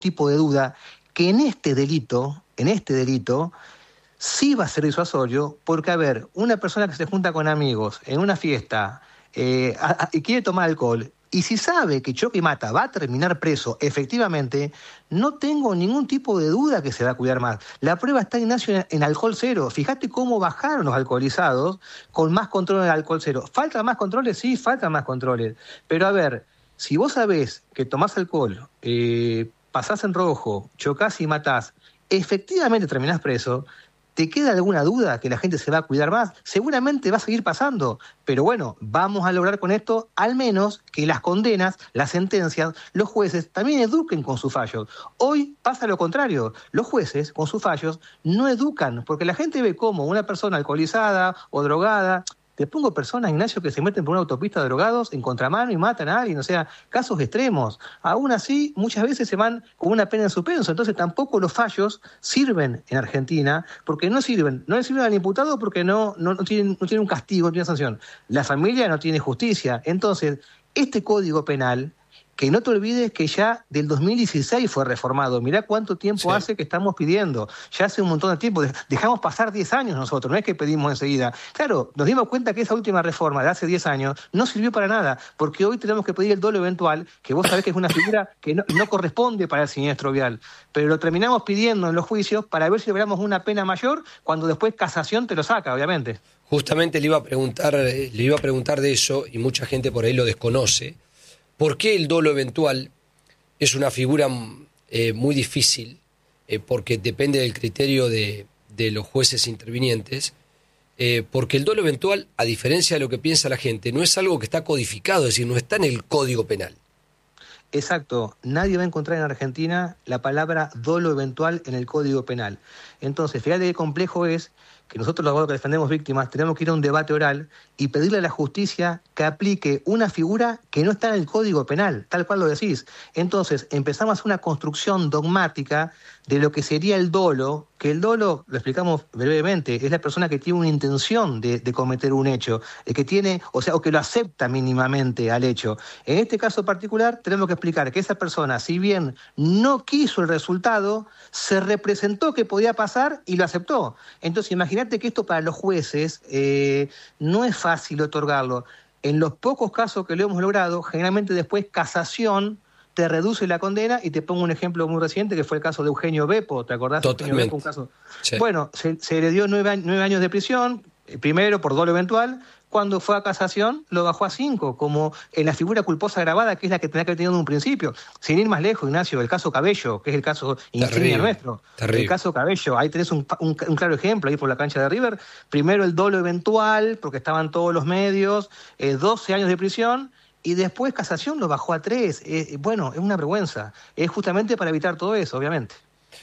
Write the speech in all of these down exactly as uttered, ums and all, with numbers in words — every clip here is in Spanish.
tipo de duda que en este delito, en este delito, sí va a ser disuasorio, porque, a ver, una persona que se junta con amigos en una fiesta eh, a, a, y quiere tomar alcohol, y si sabe que choque y mata va a terminar preso, efectivamente, no tengo ningún tipo de duda que se va a cuidar más. La prueba está, Ignacio, en, en alcohol cero. Fíjate cómo bajaron los alcoholizados con más control en alcohol cero. ¿Faltan más controles? Sí, faltan más controles. Pero, a ver, si vos sabés que tomás alcohol, eh, pasás en rojo, chocás y matás, efectivamente terminás preso. ¿Te queda alguna duda que la gente se va a cuidar más? Seguramente va a seguir pasando, pero bueno, vamos a lograr con esto al menos que las condenas, las sentencias, los jueces también eduquen con sus fallos. Hoy pasa lo contrario, los jueces con sus fallos no educan, porque la gente ve como una persona alcoholizada o drogada. Te pongo personas, Ignacio, que se meten por una autopista de drogados en contramano y matan a alguien, o sea, casos extremos. Aún así, muchas veces se van con una pena en suspenso, entonces tampoco los fallos sirven en Argentina, porque no sirven, no le sirven al imputado porque no, no, no, tienen, no tienen un castigo, no tienen sanción. La familia no tiene justicia. Entonces, este Código Penal, que no te olvides que ya del dos mil dieciséis fue reformado. Mirá cuánto tiempo sí. hace que estamos pidiendo. Ya hace un montón de tiempo. Dejamos pasar diez años nosotros, no es que pedimos enseguida. Claro, nos dimos cuenta que esa última reforma de hace diez años no sirvió para nada, porque hoy tenemos que pedir el dolo eventual, que vos sabés que es una figura que no, no corresponde para el siniestro vial. Pero lo terminamos pidiendo en los juicios para ver si logramos una pena mayor, cuando después casación te lo saca, obviamente. Justamente le iba a preguntar, le iba a preguntar de eso, y mucha gente por ahí lo desconoce. ¿Por qué el dolo eventual es una figura eh, muy difícil? Eh, porque depende del criterio de, de los jueces intervinientes. Eh, porque el dolo eventual, a diferencia de lo que piensa la gente, no es algo que está codificado, es decir, no está en el Código Penal. Exacto. Nadie va a encontrar en Argentina la palabra dolo eventual en el Código Penal. Entonces, fíjate qué complejo es que nosotros los abogados que defendemos víctimas tenemos que ir a un debate oral y pedirle a la justicia que aplique una figura que no está en el Código Penal, tal cual lo decís. Entonces empezamos a hacer una construcción dogmática de lo que sería el dolo, que el dolo, lo explicamos brevemente, es la persona que tiene una intención de, de cometer un hecho, el que tiene, o sea, o que lo acepta mínimamente al hecho. En este caso particular tenemos que explicar que esa persona, si bien no quiso el resultado, se representó que podía pasar y lo aceptó. Entonces imagínate que esto para los jueces eh, no es fácil otorgarlo. En los pocos casos que lo hemos logrado, generalmente después casación te reduce la condena, y te pongo un ejemplo muy reciente que fue el caso de Eugenio Beppo, ¿te acordás? Totalmente. Eugenio Beppo, un caso. Sí. Bueno, se, se le dio nueve, nueve años de prisión, primero por dolo eventual. Cuando fue a casación lo bajó a cinco, como en la figura culposa agravada, que es la que tenía que haber tenido en un principio. Sin ir más lejos, Ignacio, el caso Cabello, que es el caso insignia nuestro. Terrible. El caso Cabello, ahí tenés un, un, un claro ejemplo, ahí por la cancha de River. Primero el dolo eventual, porque estaban todos los medios, eh, doce años de prisión, y después casación lo bajó a tres. Eh, bueno, es una vergüenza. Es justamente para evitar todo eso, obviamente.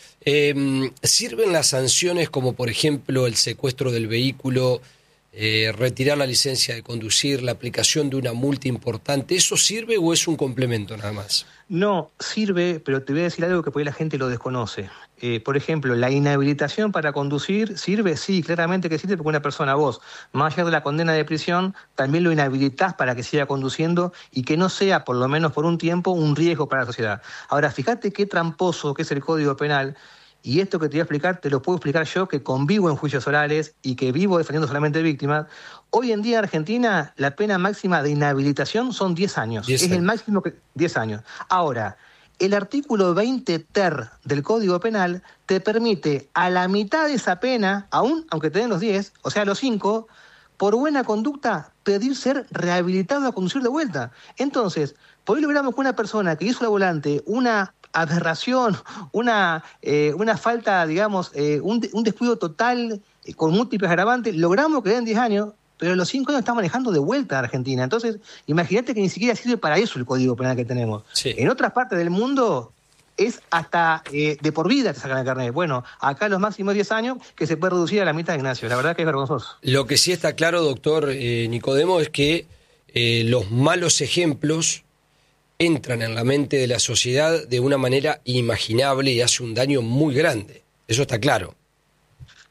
Eh, ¿Sirven las sanciones como, por ejemplo, el secuestro del vehículo, eh, retirar la licencia de conducir, la aplicación de una multa importante? ¿Eso sirve o es un complemento nada más? No, sirve, pero te voy a decir algo que por ahí la gente lo desconoce. Eh, por ejemplo, la inhabilitación para conducir sirve, sí, claramente que sirve, porque una persona, vos, más allá de la condena de prisión, también lo inhabilitás para que siga conduciendo y que no sea, por lo menos por un tiempo, un riesgo para la sociedad. Ahora, fíjate qué tramposo que es el Código Penal. Y esto que te voy a explicar, te lo puedo explicar yo, que convivo en juicios orales y que vivo defendiendo solamente víctimas. Hoy en día en Argentina la pena máxima de inhabilitación son diez años. diez es años. el máximo que... diez años. Ahora, el artículo veinte ter del Código Penal te permite a la mitad de esa pena, aún aunque te den los diez, o sea, los cinco, por buena conducta, pedir ser rehabilitado a conducir de vuelta. Entonces, por ahí logramos que una persona que hizo al volante una aberración, una, eh, una falta, digamos, eh, un, un descuido total eh, con múltiples agravantes, logramos que den diez años, pero los cinco años está manejando de vuelta a Argentina. Entonces, imagínate que ni siquiera sirve para eso el Código Penal que tenemos. Sí. En otras partes del mundo es hasta eh, de por vida te sacan el carnet. Bueno, acá los máximos diez años, que se puede reducir a la mitad, Ignacio. La verdad que es vergonzoso. Lo que sí está claro, doctor eh, Nicodemo, es que eh, los malos ejemplos entran en la mente de la sociedad de una manera inimaginable y hace un daño muy grande. Eso está claro.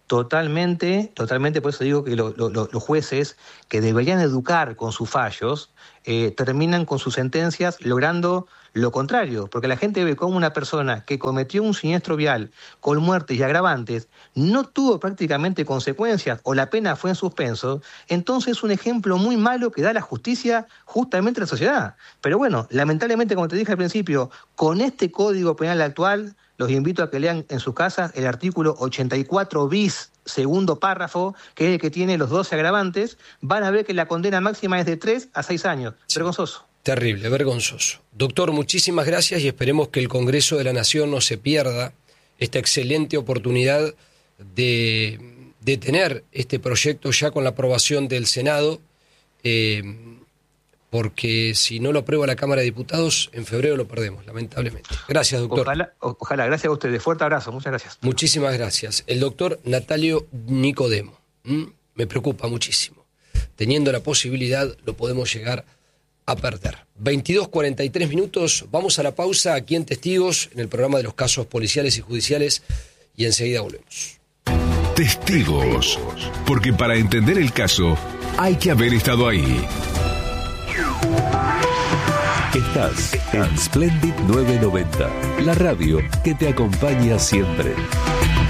Totalmente, totalmente, por eso digo que lo, lo, los jueces que deberían educar con sus fallos, eh, terminan con sus sentencias logrando lo contrario, porque la gente ve como una persona que cometió un siniestro vial con muertes y agravantes no tuvo prácticamente consecuencias o la pena fue en suspenso, entonces es un ejemplo muy malo que da la justicia justamente a la sociedad. Pero bueno, lamentablemente, como te dije al principio, con este Código Penal actual, los invito a que lean en sus casas el artículo ochenta y cuatro bis, segundo párrafo, que es el que tiene los doce agravantes, van a ver que la condena máxima es de tres a seis años. Sí. Vergonzoso. Terrible, vergonzoso. Doctor, muchísimas gracias y esperemos que el Congreso de la Nación no se pierda esta excelente oportunidad de, de tener este proyecto ya con la aprobación del Senado, eh, porque si no lo aprueba la Cámara de Diputados, en febrero lo perdemos, lamentablemente. Gracias, doctor. Ojalá, ojalá. Gracias a ustedes. Fuerte abrazo. Muchas gracias. Muchísimas gracias. El doctor Natalio Nicodemo. ¿Mm? Me preocupa muchísimo. Teniendo la posibilidad, lo podemos llegar a perder. veintidós cuarenta y tres minutos. Vamos a la pausa aquí en Testigos, en el programa de los casos policiales y judiciales, y enseguida volvemos. Testigos. Porque para entender el caso, hay que haber estado ahí. Estás en Splendid novecientos noventa, la radio que te acompaña siempre.